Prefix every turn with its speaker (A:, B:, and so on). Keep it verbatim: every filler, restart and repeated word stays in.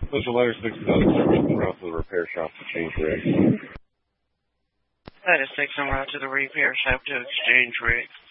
A: Social letter six is on route to the repair shop to change rigs.
B: Letter six on route to the repair shop to exchange rigs.